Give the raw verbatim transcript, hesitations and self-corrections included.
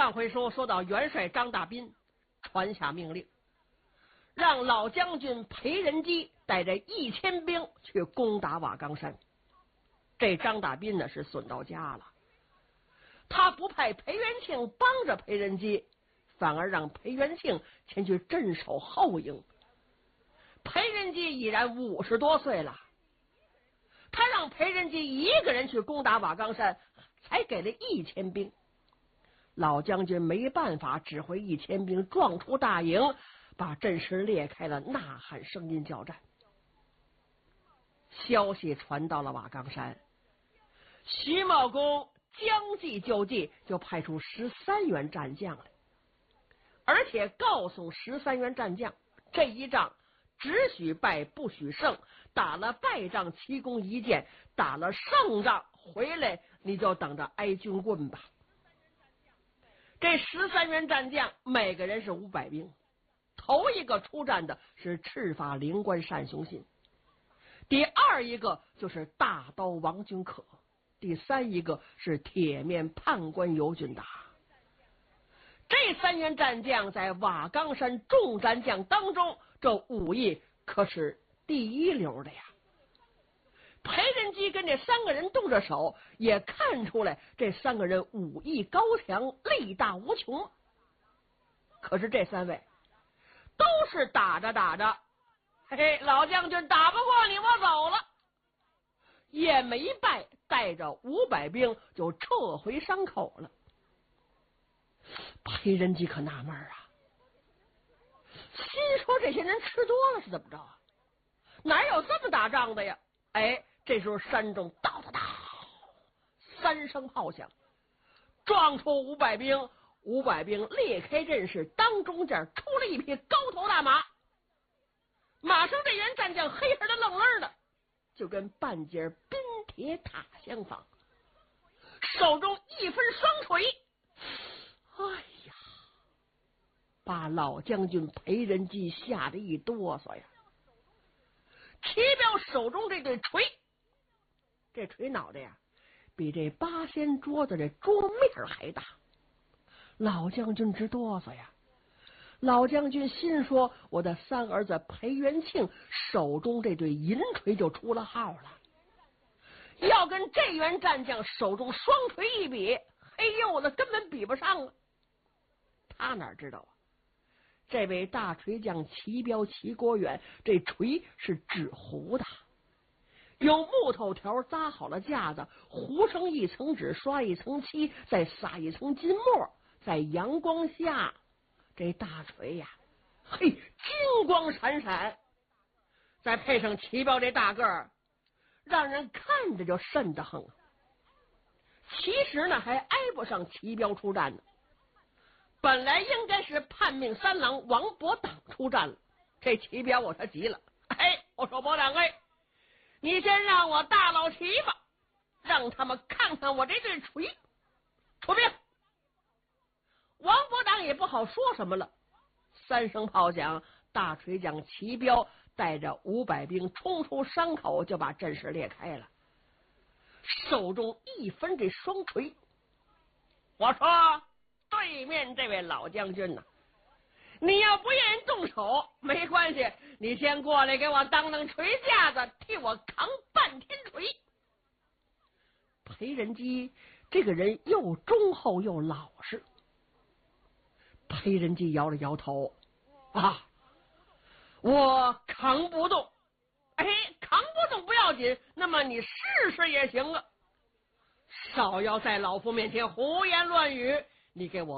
上回说说到元帅张大斌传下命令，让老将军裴仁基带着一千兵去攻打瓦岗山。这张大斌呢是损到家了，他不派裴元庆帮着裴仁基，反而让裴元庆前去镇守后营。裴仁基已然五十多岁了，他让裴仁基一个人去攻打瓦岗山，才给了一千兵。老将军没办法，指挥一千兵撞出大营，把阵势裂开了，呐喊声音交战。消息传到了瓦岗山，徐茂公将计就计，就派出十三员战将来，而且告诉十三员战将，这一仗只许败不许胜，打了败仗齐功一件，打了胜仗回来你就等着挨军棍吧。这十三员战将每个人是五百兵，头一个出战的是赤发灵官单雄信，第二一个就是大刀王君可，第三一个是铁面判官尤俊达。这三员战将在瓦岗山众战将当中，这武艺可是第一流的呀。裴仁基跟这三个人动着手，也看出来这三个人武艺高强，力大无穷。可是这三位都是打着打着，嘿嘿，老将军打不过你，我走了，也没败，带着五百兵就撤回山口了。裴仁基可纳闷啊，心说这些人吃多了是怎么着啊？哪有这么打仗的呀？哎，这时候山中哒哒哒三声炮响，撞出五百兵，五百兵裂开阵势，当中间出了一匹高头大马，马上这员战将黑黑的愣愣的，就跟半截冰铁塔相仿，手中一分双锤，哎呀，把老将军裴仁基吓得一哆嗦呀。齐彪手中这对锤，这锤脑袋呀比这八仙桌子这桌面还大，老将军直哆嗦呀。老将军心说，我的三儿子裴元庆手中这对银锤就出了号了，要跟这员战将手中双锤一比，嘿呦的根本比不上了。他哪知道啊，这位大锤匠齐彪齐国远，这锤是纸糊的，用木头条扎好了架子，糊上一层纸，刷一层漆，再撒一层金墨，在阳光下这大锤呀，嘿，金光闪闪，再配上齐彪这大个儿，让人看着就瘆得慌。其实呢还挨不上齐彪出战呢，本来应该是叛命三郎王伯党出战了，这齐彪我他急了，哎，我说伯党哎，你先让我大老齐吧，让他们看看我这对锤，出兵。王伯党也不好说什么了，三声炮响，大锤匠齐彪带着五百兵冲出山口，就把阵势裂开了，手中一分这双锤。我说对面这位老将军呢、啊，你要不愿意动手没关系，你先过来给我当当锤架子，替我扛半天锤。裴仁基这个人又忠厚又老实，裴仁基摇了摇头，啊，我扛不动。哎，扛不动不要紧，那么你试试也行啊，少要在老夫面前胡言乱语，你给我